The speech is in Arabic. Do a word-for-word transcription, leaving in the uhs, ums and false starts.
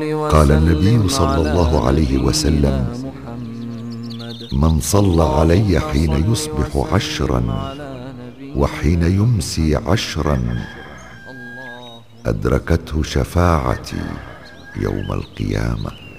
قال النبي صلى الله عليه وسلم: من صلى علي حين يصبح عشرا وحين يمسي عشرا أدركته شفاعتي يوم القيامة.